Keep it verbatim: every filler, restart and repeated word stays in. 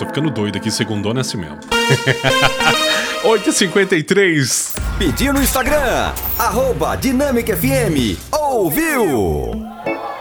ficando doido aqui, segundona é assim mesmo. oito e cinquenta e três. Pediu no Instagram, arroba Dinâmica F M. Ouviu?